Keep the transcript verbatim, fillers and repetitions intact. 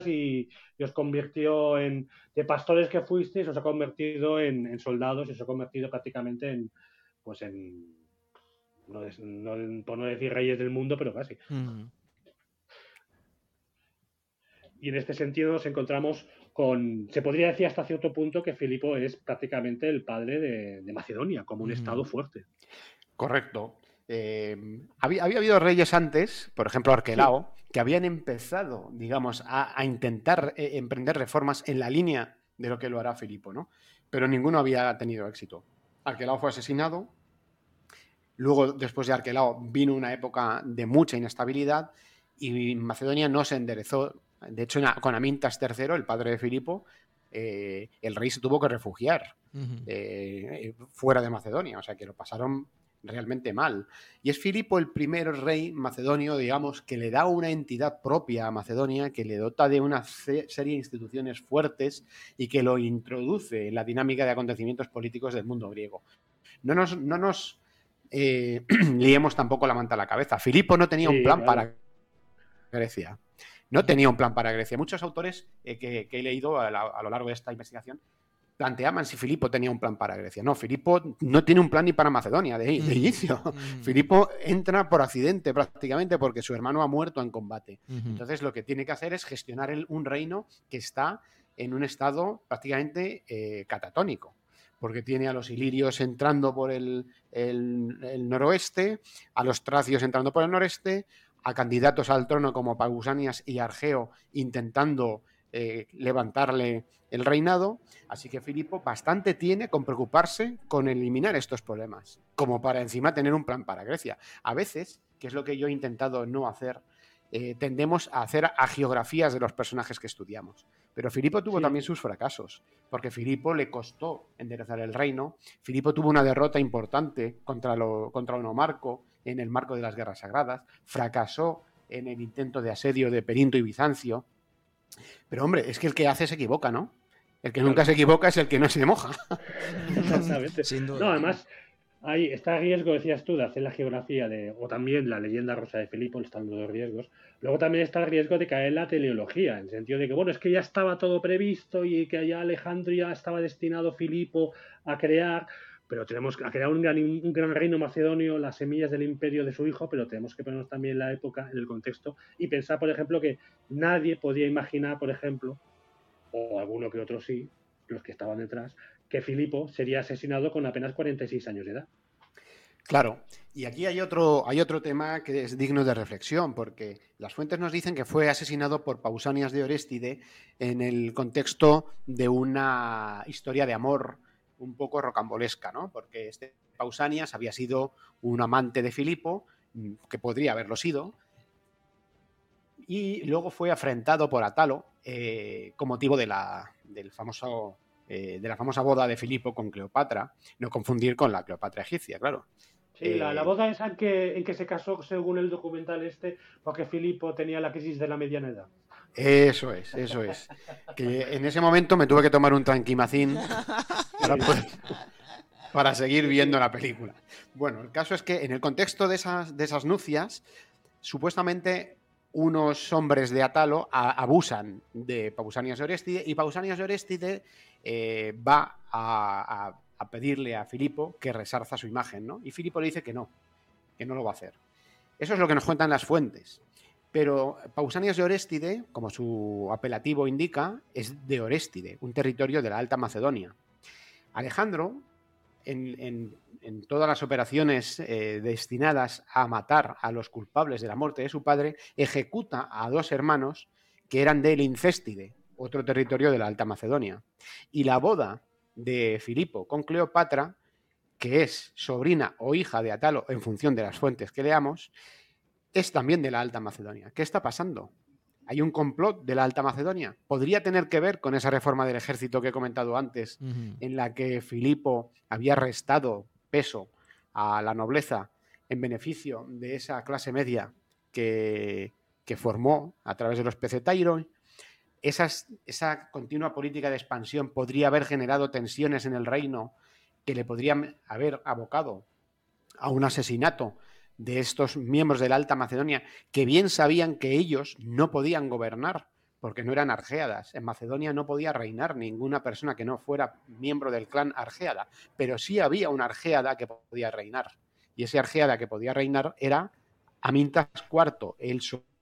y, y os convirtió en, de pastores que fuisteis, os ha convertido en, en soldados y os ha convertido prácticamente en, pues en, no, es, no, por no decir reyes del mundo, pero casi. Mm. Y en este sentido nos encontramos con, se podría decir hasta cierto punto que Filipo es prácticamente el padre de, de Macedonia, como un mm. estado fuerte. Correcto. Eh, había, había habido reyes antes, por ejemplo Arquelao, sí. que habían empezado, digamos, a, a intentar eh, emprender reformas en la línea de lo que lo hará Filipo, ¿no? Pero ninguno había tenido éxito. Arquelao fue asesinado, luego después de Arquelao vino una época de mucha inestabilidad y Macedonia no se enderezó. De hecho, con Amintas tercero, el padre de Filipo, eh, el rey se tuvo que refugiar uh-huh. eh, fuera de Macedonia, o sea que lo pasaron realmente mal. Y es Filipo el primer rey macedonio, digamos, que le da una entidad propia a Macedonia, que le dota de una serie de instituciones fuertes y que lo introduce en la dinámica de acontecimientos políticos del mundo griego. No nos, no nos eh, liemos tampoco la manta a la cabeza. Filipo no tenía sí, un plan claro. para Grecia. No tenía un plan para Grecia. Muchos autores eh, que, que he leído a, la, a lo largo de esta investigación planteaban si Filipo tenía un plan para Grecia. No, Filipo no tiene un plan ni para Macedonia de, de inicio. Mm. Filipo entra por accidente prácticamente porque su hermano ha muerto en combate. Mm-hmm. Entonces lo que tiene que hacer es gestionar el, un reino que está en un estado prácticamente eh, catatónico. Porque tiene a los ilirios entrando por el, el, el noroeste, a los tracios entrando por el noreste, a candidatos al trono como Pausanias y Argeo intentando eh, levantarle el reinado, así que Filipo bastante tiene con preocuparse con eliminar estos problemas, como para encima tener un plan para Grecia. A veces, que es lo que yo he intentado no hacer, eh, tendemos a hacer agiografías de los personajes que estudiamos. Pero Filipo tuvo sí. también sus fracasos, porque Filipo le costó enderezar el reino, Filipo tuvo una derrota importante contra, lo, contra Onomarco en el marco de las guerras sagradas, fracasó en el intento de asedio de Perinto y Bizancio. Pero hombre, es que el que hace se equivoca, ¿no? El que nunca claro. se equivoca es el que no se moja. Exactamente. Sin duda. No, además, ahí está el riesgo, decías tú, de hacer la geografía de, o también la leyenda rosa de Filipo, están los dos riesgos. Luego también está el riesgo de caer en la teleología, en el sentido de que, bueno, es que ya estaba todo previsto y que ya Alejandría estaba destinado Filipo a crear, pero tenemos que crear un gran, un gran reino macedonio, las semillas del imperio de su hijo, pero tenemos que ponernos también en la época, en el contexto, y pensar, por ejemplo, que nadie podía imaginar, por ejemplo, o alguno que otro sí, los que estaban detrás, que Filipo sería asesinado con apenas cuarenta y seis años de edad. Claro, y aquí hay otro, hay otro tema que es digno de reflexión, porque las fuentes nos dicen que fue asesinado por Pausanias de Oréstide en el contexto de una historia de amor un poco rocambolesca, ¿no? Porque este Pausanias había sido un amante de Filipo, que podría haberlo sido, y luego fue afrentado por Atalo eh, con motivo de la, del famoso, eh, de la famosa boda de Filipo con Cleopatra, no confundir con la Cleopatra egipcia, claro. Sí, eh, la, la boda esa en que, en que se casó, según el documental este, porque Filipo tenía la crisis de la mediana edad. Eso es, eso es. Que en ese momento me tuve que tomar un tranquimacín para, poder, para seguir viendo la película. Bueno, el caso es que en el contexto de esas, de esas nupcias, supuestamente unos hombres de Atalo a, abusan de Pausanias de Oréstide y Pausanias de Oréstide eh, va a, a, a pedirle a Filipo que resarza su imagen, ¿no? Y Filipo le dice que no, que no lo va a hacer. Eso es lo que nos cuentan las fuentes. Pero Pausanias de Oréstide, como su apelativo indica, es de Oréstide, un territorio de la Alta Macedonia. Alejandro, en, en, en todas las operaciones eh, destinadas a matar a los culpables de la muerte de su padre, ejecuta a dos hermanos que eran de Lincéstide, otro territorio de la Alta Macedonia. Y la boda de Filipo con Cleopatra, que es sobrina o hija de Atalo en función de las fuentes que leamos, es también de la Alta Macedonia. ¿Qué está pasando? ¿Hay un complot de la Alta Macedonia? ¿Podría tener que ver con esa reforma del ejército que he comentado antes, uh-huh. en la que Filipo había restado peso a la nobleza en beneficio de esa clase media que, que formó a través de los pesetairos? Esas, esa continua política de expansión podría haber generado tensiones en el reino que le podrían haber abocado a un asesinato de estos miembros de la Alta Macedonia que bien sabían que ellos no podían gobernar porque no eran argeadas. En Macedonia no podía reinar ninguna persona que no fuera miembro del clan argeada, pero sí había una argeada que podía reinar. Y ese argeada que podía reinar era Amintas cuarto, el